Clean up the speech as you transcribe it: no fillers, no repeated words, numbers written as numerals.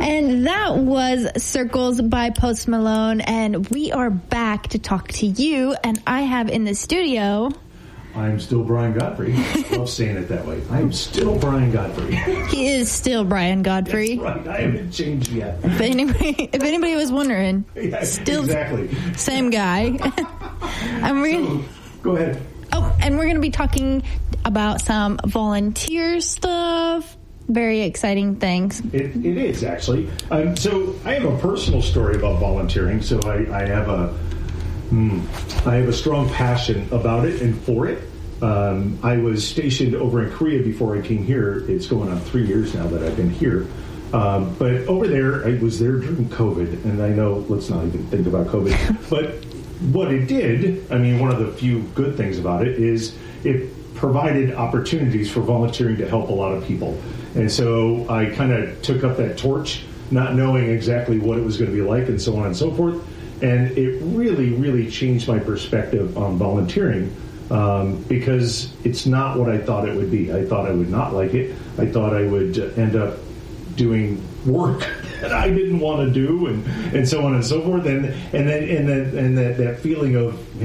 And that was Circles by Post Malone, and we are back to talk to you, and I have in the studio... I'm still Brian Godfrey. I love saying it that way. I'm still Brian Godfrey. He is still Brian Godfrey. That's right. I haven't changed yet. If anybody was wondering, still exactly. Same guy. Go ahead. Oh, and we're going to be talking about some volunteer stuff. Very exciting things. It is, actually. So I have a personal story about volunteering. So I have a strong passion about it and for it. I was stationed over in Korea before I came here. It's going on 3 years now that I've been here. But over there, I was there during COVID. And I know, let's not even think about COVID. But what it did, I mean, one of the few good things about it is it provided opportunities for volunteering to help a lot of people. And so I kind of took up that torch, not knowing exactly what it was going to be like and so on and so forth. And it really, really changed my perspective on volunteering because it's not what I thought it would be. I thought I would not like it. I thought I would end up doing work that I didn't want to do and so on and so forth. And that feeling of,